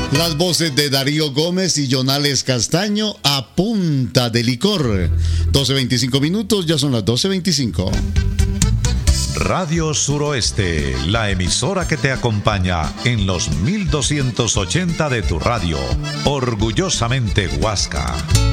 Las voces de Darío Gómez y Jonales Castaño a punta de licor. 12:25 minutos, ya son las 12:25. Radio Suroeste, la emisora que te acompaña en los 1280 de tu radio. Orgullosamente Huasca.